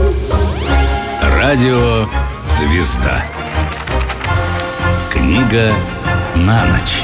Радио «Звезда». Книга на ночь.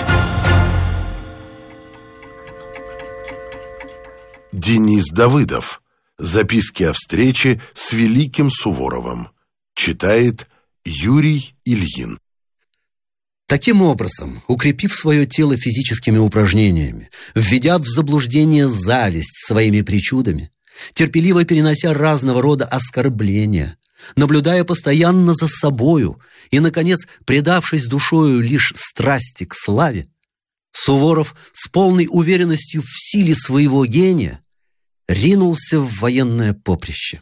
Денис Давыдов. Записки о встрече с великим Суворовым. Читает Юрий Ильин. Таким образом, укрепив свое тело физическими упражнениями, введя в заблуждение зависть своими причудами, терпеливо перенося разного рода оскорбления, наблюдая постоянно за собою и, наконец, предавшись душою лишь страсти к славе, Суворов с полной уверенностью в силе своего гения ринулся в военное поприще.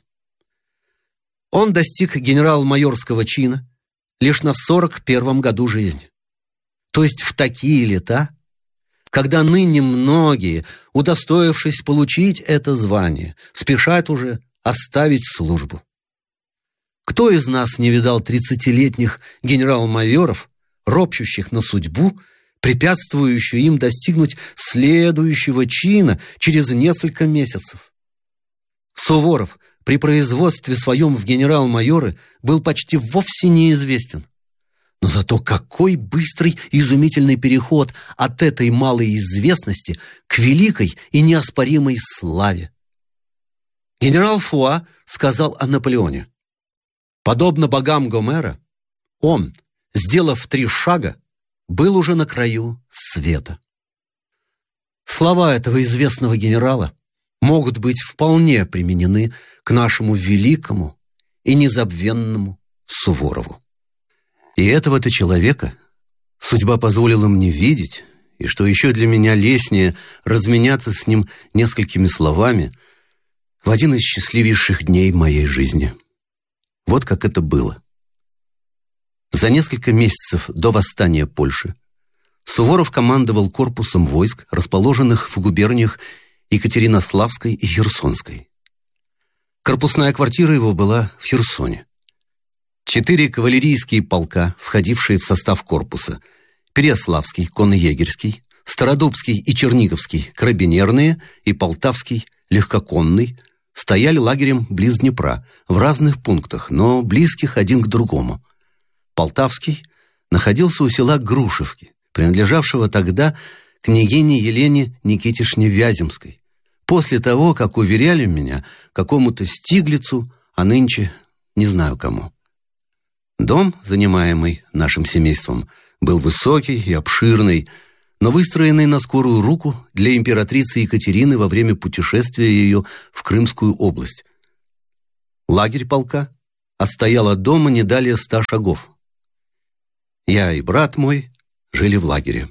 Он достиг генерал-майорского чина лишь на 41-м году жизни. То есть в такие лета, когда ныне многие, удостоившись получить это звание, спешат уже оставить службу. Кто из нас не видал 30-летних генерал-майоров, ропщущих на судьбу, препятствующую им достигнуть следующего чина через несколько месяцев? Суворов при производстве своем в генерал-майоры был почти вовсе неизвестен. Но зато какой быстрый и изумительный переход от этой малой известности к великой и неоспоримой славе. Генерал Фуа сказал о Наполеоне: подобно богам Гомера, он, сделав 3 шага, был уже на краю света. Слова этого известного генерала могут быть вполне применены к нашему великому и незабвенному Суворову. И этого-то человека судьба позволила мне видеть, и, что еще для меня лестнее, разменяться с ним несколькими словами в один из счастливейших дней моей жизни. Вот как это было. За несколько месяцев до восстания Польши Суворов командовал корпусом войск, расположенных в губерниях Екатеринославской и Херсонской. Корпусная квартира его была в Херсоне. 4 кавалерийские полка, входившие в состав корпуса: Переяславский, конно-егерский, Стародубский и Черниговский, карабинерные, и Полтавский, легкоконный, стояли лагерем близ Днепра, в разных пунктах, но близких один к другому. Полтавский находился у села Грушевки, принадлежавшего тогда княгине Елене Никитишне Вяземской, после того, как уверяли меня какому-то Стиглицу, а нынче не знаю кому. Дом, занимаемый нашим семейством, был высокий и обширный, но выстроенный на скорую руку для императрицы Екатерины во время путешествия ее в Крымскую область. Лагерь полка отстоял от дома не далее 100 шагов. Я и брат мой жили в лагере.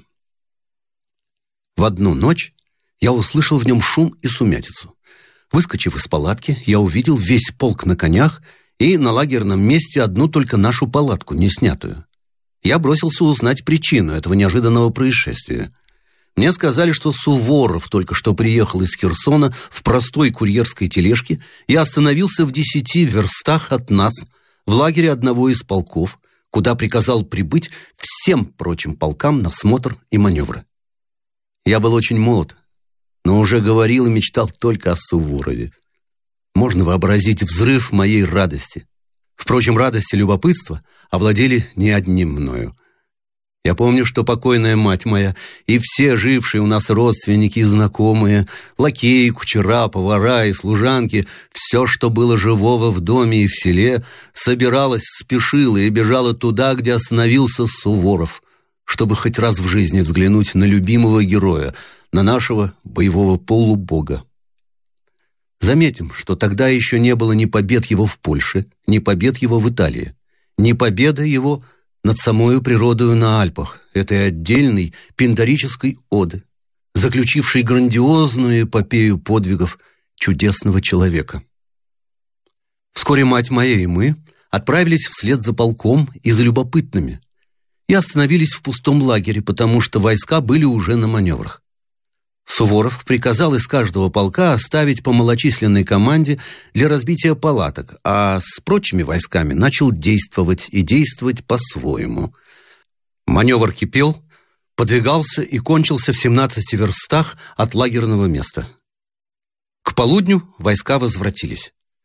В одну ночь я услышал в нем шум и сумятицу. Выскочив из палатки, я увидел весь полк на конях и на лагерном месте одну только нашу палатку, не снятую. Я бросился узнать причину этого неожиданного происшествия. Мне сказали, что Суворов только что приехал из Херсона в простой курьерской тележке и остановился в 10 верстах от нас, в лагере одного из полков, куда приказал прибыть всем прочим полкам на смотр и маневры. Я был очень молод, но уже говорил и мечтал только о Суворове. Можно вообразить взрыв моей радости. Впрочем, радость и любопытство овладели не одним мною. Я помню, что покойная мать моя и все жившие у нас родственники и знакомые, лакеи, кучера, повара и служанки, все, что было живого в доме и в селе, собиралось, спешило и бежало туда, где остановился Суворов, чтобы хоть раз в жизни взглянуть на любимого героя, на нашего боевого полубога. Заметим, что тогда еще не было ни побед его в Польше, ни побед его в Италии, ни победы его над самою природою на Альпах, этой отдельной пиндарической оды, заключившей грандиозную эпопею подвигов чудесного человека. Вскоре мать моя и мы отправились вслед за полком и за любопытными и остановились в пустом лагере, потому что войска были уже на маневрах. Суворов приказал из каждого полка оставить по малочисленной команде для разбития палаток, а с прочими войсками начал действовать и действовать по-своему. Маневр кипел, подвигался и кончился в 17 верстах от лагерного места. К полудню войска возвратились.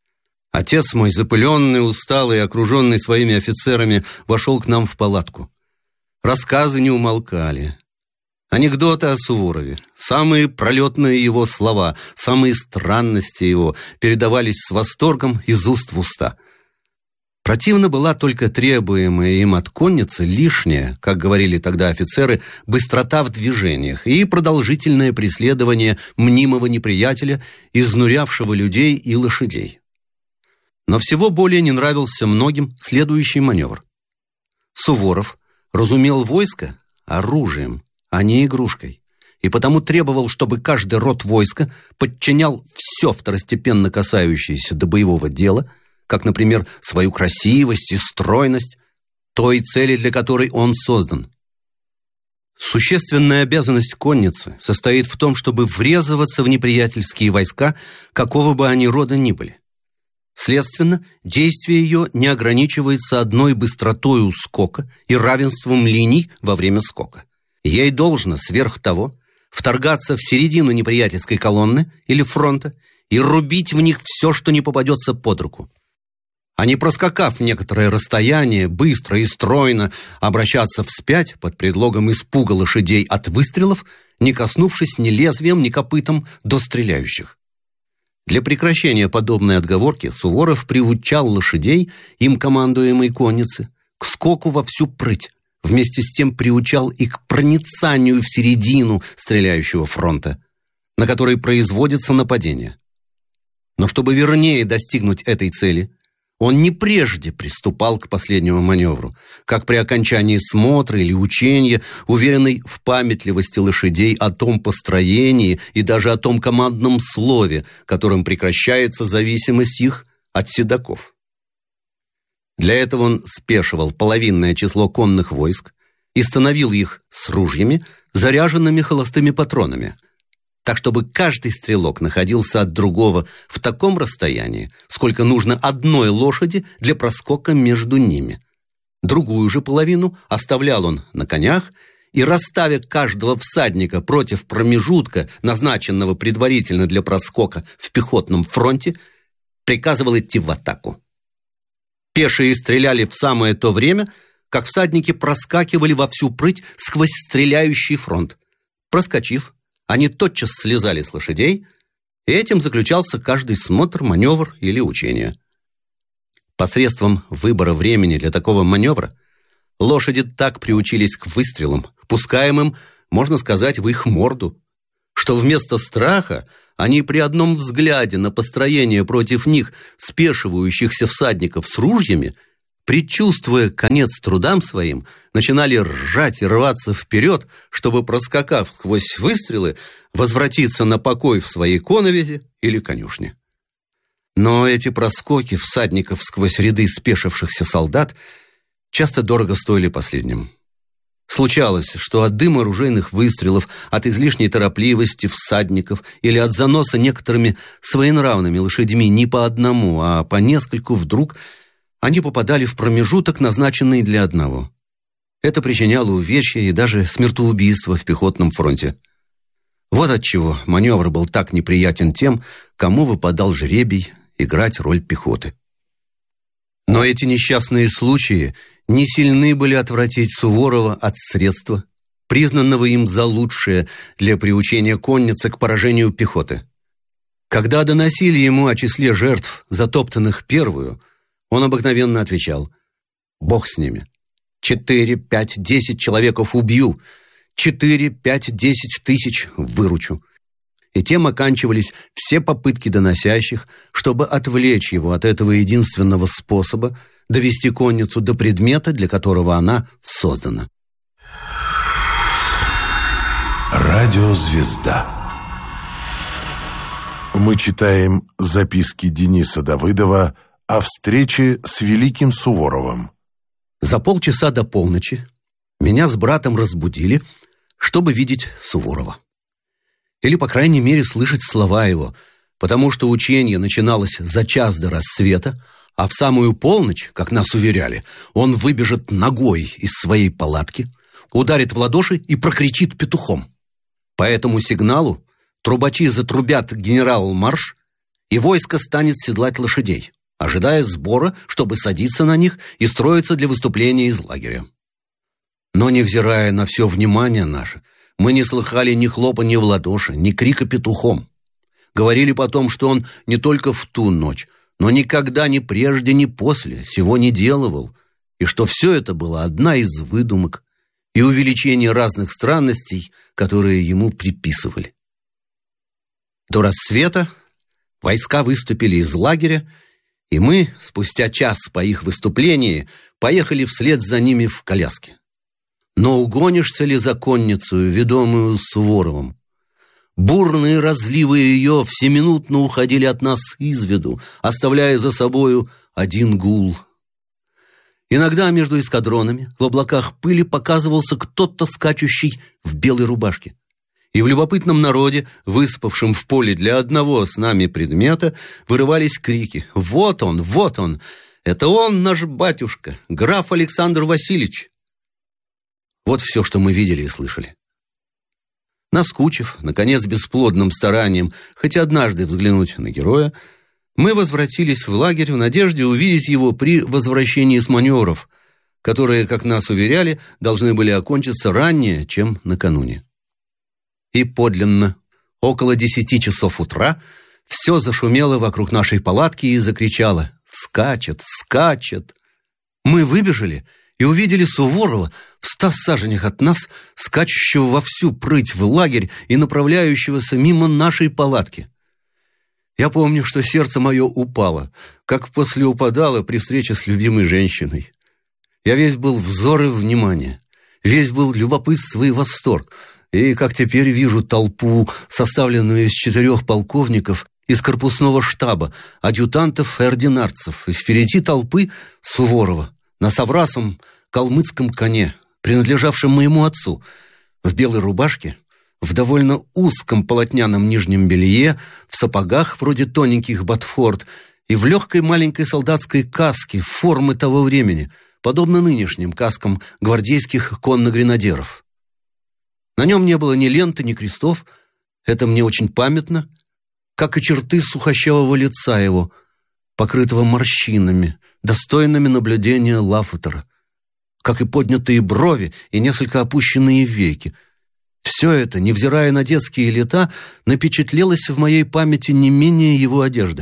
Отец мой, запыленный, усталый, окруженный своими офицерами, вошел к нам в палатку. Рассказы не умолкали. Анекдоты о Суворове, самые пролетные его слова, самые странности его передавались с восторгом из уст в уста. Противна была только требуемая им от конницы лишняя, как говорили тогда офицеры, быстрота в движениях и продолжительное преследование мнимого неприятеля, изнурявшего людей и лошадей. Но всего более не нравился многим следующий маневр. Суворов разумел войско оружием, а не игрушкой, и потому требовал, чтобы каждый род войска подчинял все второстепенно касающееся до боевого дела, как, например, свою красивость и стройность, той цели, для которой он создан. Существенная обязанность конницы состоит в том, чтобы врезываться в неприятельские войска, какого бы они рода ни были. Следственно, действие ее не ограничивается одной быстротою скока и равенством линий во время скока. Ей должно, сверх того, вторгаться в середину неприятельской колонны или фронта и рубить в них все, что не попадется под руку. А не проскакав некоторое расстояние, быстро и стройно обращаться вспять под предлогом испуга лошадей от выстрелов, не коснувшись ни лезвием, ни копытом до стреляющих. Для прекращения подобной отговорки Суворов приучал лошадей, им командуемой конницы, к скоку во всю прыть, вместе с тем приучал и к проницанию в середину стреляющего фронта, на который производится нападение. Но чтобы вернее достигнуть этой цели, он не прежде приступал к последнему маневру, как при окончании смотра или учения, уверенный в памятливости лошадей о том построении и даже о том командном слове, которым прекращается зависимость их от седаков. Для этого он спешивал половинное число конных войск и становил их с ружьями, заряженными холостыми патронами, так чтобы каждый стрелок находился от другого в таком расстоянии, сколько нужно одной лошади для проскока между ними. Другую же половину оставлял он на конях и, расставив каждого всадника против промежутка, назначенного предварительно для проскока в пехотном фронте, приказывал идти в атаку. Пешие стреляли в самое то время, как всадники проскакивали во всю прыть сквозь стреляющий фронт. Проскочив, они тотчас слезали с лошадей, и этим заключался каждый смотр, маневр или учение. Посредством выбора времени для такого маневра лошади так приучились к выстрелам, пускаемым, можно сказать, в их морду, что вместо страха они при одном взгляде на построение против них спешивающихся всадников с ружьями, предчувствуя конец трудам своим, начинали ржать и рваться вперед, чтобы, проскакав сквозь выстрелы, возвратиться на покой в своей коновизе или конюшне. Но эти проскоки всадников сквозь ряды спешившихся солдат часто дорого стоили последним. Случалось, что от дыма ружейных выстрелов, от излишней торопливости всадников или от заноса некоторыми своенравными лошадьми не по одному, а по нескольку вдруг они попадали в промежуток, назначенный для одного. Это причиняло увечья и даже смертоубийство в пехотном фронте. Вот отчего маневр был так неприятен тем, кому выпадал жребий играть роль пехоты. Но эти несчастные случаи не сильны были отвратить Суворова от средства, признанного им за лучшее для приучения конницы к поражению пехоты. Когда доносили ему о числе жертв, затоптанных первую, он обыкновенно отвечал: «Бог с ними. 4, 5, 10 человеков убью, 4, 5, 10 тысяч выручу». И тем оканчивались все попытки доносящих, чтобы отвлечь его от этого единственного способа довести конницу до предмета, для которого она создана. Радиозвезда. Мы читаем записки Дениса Давыдова о встрече с великим Суворовым. За полчаса до полночи меня с братом разбудили, чтобы видеть Суворова. Или, по крайней мере, слышать слова его, потому что учение начиналось за час до рассвета, а в самую полночь, как нас уверяли, он выбежит ногой из своей палатки, ударит в ладоши и прокричит петухом. По этому сигналу трубачи затрубят генерал-марш, и войско станет седлать лошадей. ожидая сбора, чтобы садиться на них и строиться для выступления из лагеря. Но, невзирая на все внимание наше, мы не слыхали ни хлопанья в ладоши, ни крика петухом. Говорили потом, что он не только в ту ночь, но никогда ни прежде, ни после сего не делывал, и что все это было одна из выдумок и увеличение разных странностей, которые ему приписывали. До рассвета войска выступили из лагеря, и мы, спустя час по их выступлении, поехали вслед за ними в коляске. Но угонишься ли за конницу, ведомую Суворовым? Бурные разливы ее всеминутно уходили от нас из виду, оставляя за собою один гул. Иногда между эскадронами в облаках пыли показывался кто-то, скачущий в белой рубашке. И в любопытном народе, выспавшем в поле для одного с нами предмета, вырывались крики: «Вот он, вот он! Это он, наш батюшка, граф Александр Васильевич!» Вот все, что мы видели и слышали. Наскучив, наконец, бесплодным старанием хоть однажды взглянуть на героя, мы возвратились в лагерь в надежде увидеть его при возвращении с маневров, которые, как нас уверяли, должны были окончиться ранее, чем накануне. И подлинно, около 10 часов утра, все зашумело вокруг нашей палатки и закричало: «Скачет! Скачет!» Мы выбежали и увидели Суворова в 100 саженях от нас, скачущего во всю прыть в лагерь и направляющегося мимо нашей палатки. Я помню, что сердце мое упало, как после упадало при встрече с любимой женщиной. Я весь был взор и внимание, весь был любопытство и восторг, и, как теперь вижу, толпу, составленную из 4 полковников из корпусного штаба, адъютантов и ординарцев, и впереди толпы Суворова на соврасом калмыцком коне, принадлежавшем моему отцу, в белой рубашке, в довольно узком полотняном нижнем белье, в сапогах вроде тоненьких ботфорд и в легкой маленькой солдатской каске формы того времени, подобно нынешним каскам гвардейских конногренадеров. На нем не было ни ленты, ни крестов, это мне очень памятно, как и черты сухощавого лица его, покрытого морщинами, достойными наблюдения Лафутера, как и поднятые брови и несколько опущенные веки. Все это, невзирая на детские лета, напечатлелось в моей памяти не менее его одежды.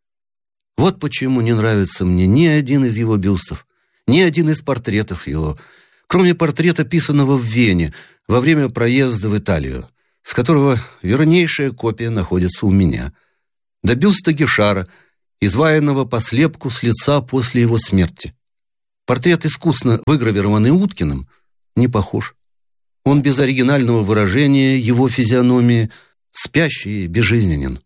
Вот почему не нравится мне ни один из его бюстов, ни один из портретов его, кроме портрета, писанного в Вене во время проезда в Италию, с которого вернейшая копия находится у меня, до бюста Гишара, изваянного по слепку с лица после его смерти. Портрет, искусно выгравированный Уткиным, не похож. Он без оригинального выражения его физиономии, спящий и безжизненен.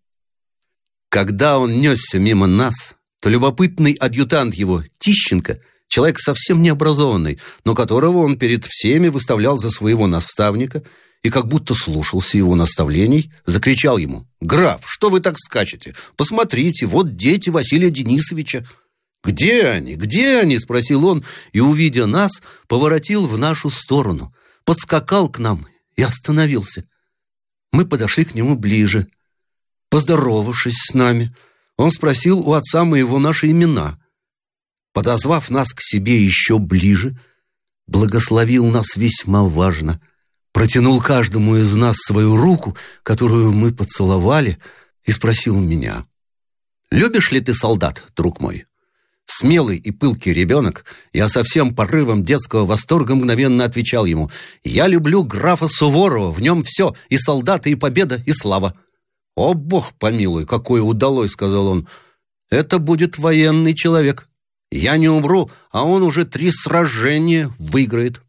Когда он несся мимо нас, то любопытный адъютант его, Тищенко, человек совсем необразованный, но которого он перед всеми выставлял за своего наставника и как будто слушался его наставлений, закричал ему: «Граф, что вы так скачете? Посмотрите, вот дети Василия Денисовича». «Где они? Где они?» – спросил он, и, увидя нас, поворотил в нашу сторону, подскакал к нам и остановился. Мы подошли к нему ближе. Поздоровавшись с нами, он спросил у отца моего наши имена. Подозвав нас к себе еще ближе, благословил нас весьма важно, протянул каждому из нас свою руку, которую мы поцеловали, и спросил меня: «Любишь ли ты солдат, друг мой?» Смелый и пылкий ребенок, я со всем порывом детского восторга мгновенно отвечал ему: «Я люблю графа Суворова, в нем все, и солдаты, и победа, и слава». «О, Бог помилуй, какой удалой!» — сказал он. «Это будет военный человек. Я не умру, а он уже 3 сражения выиграет.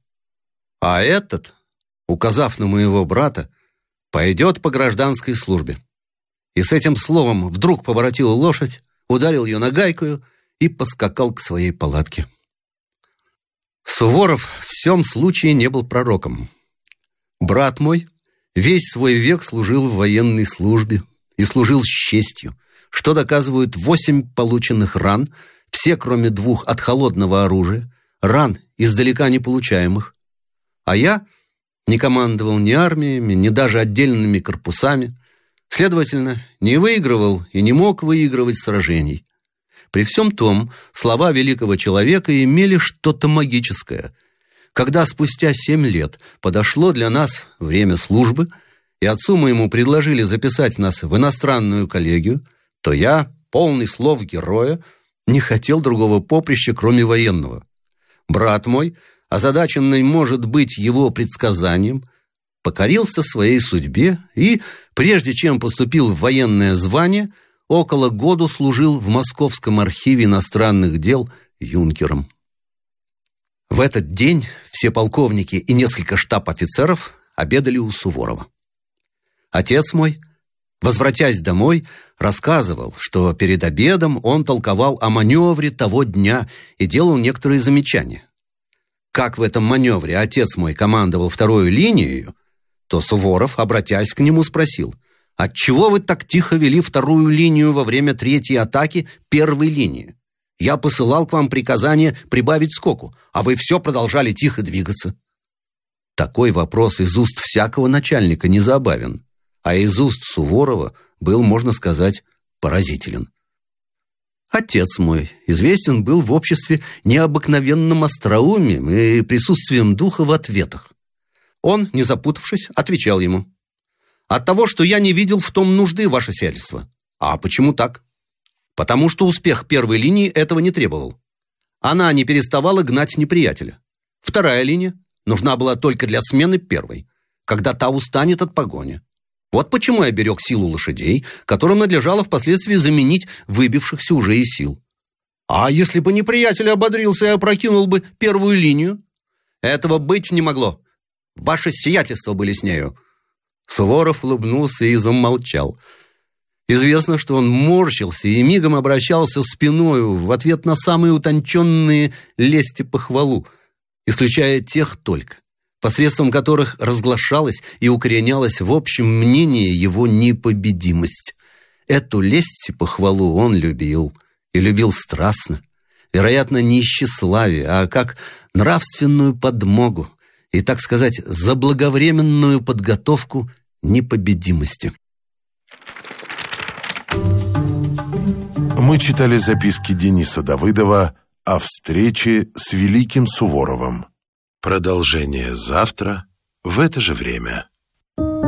А этот, указав на моего брата, пойдет по гражданской службе». И с этим словом вдруг поворотил лошадь, ударил ее нагайкою и поскакал к своей палатке. Суворов в всем случае не был пророком. Брат мой весь свой век служил в военной службе и служил с честью, что доказывают 8 полученных ран, все кроме 2 от холодного оружия, ран издалека не получаемых. А я не командовал ни армиями, ни даже отдельными корпусами, следовательно, не выигрывал и не мог выигрывать сражений. При всем том, слова великого человека имели что-то магическое. Когда спустя 7 лет подошло для нас время службы, и отцу моему предложили записать нас в иностранную коллегию, то я, полный слов героя, не хотел другого поприща, кроме военного. Брат мой, озадаченный, может быть, его предсказанием, покорился своей судьбе и, прежде чем поступил в военное звание, около года служил в Московском архиве иностранных дел юнкером. В этот день все полковники и несколько штаб-офицеров обедали у Суворова. Отец мой, возвратясь домой, рассказывал, что перед обедом он толковал о маневре того дня и делал некоторые замечания. Как в этом маневре отец мой командовал вторую линию, то Суворов, обратясь к нему, спросил: «Отчего вы так тихо вели вторую линию во время третьей атаки первой линии? Я посылал к вам приказание прибавить скоку, а вы все продолжали тихо двигаться». Такой вопрос из уст всякого начальника не забавен, а из уст Суворова был, можно сказать, поразителен. Отец мой известен был в обществе необыкновенным остроумием и присутствием духа в ответах. Он, не запутавшись, отвечал ему: «От того, что я не видел в том нужды, ваше сиятельство». «А почему так?» «Потому что успех первой линии этого не требовал. Она не переставала гнать неприятеля. Вторая линия нужна была только для смены первой, когда та устанет от погони. Вот почему я берег силу лошадей, которым надлежало впоследствии заменить выбившихся уже из сил. А если бы неприятель ободрился и опрокинул бы первую линию? Этого быть не могло. Ваше сиятельство были с нею». Суворов улыбнулся и замолчал. Известно, что он морщился и мигом обращался спиною в ответ на самые утонченные лесть и похвалу, исключая тех только, посредством которых разглашалась и укоренялась в общем мнении его непобедимость. Эту лесть и похвалу он любил, и любил страстно, вероятно, не из тщеславия, а как нравственную подмогу и, так сказать, заблаговременную подготовку непобедимости. Мы читали записки Дениса Давыдова о встрече с великим Суворовым. Продолжение завтра в это же время.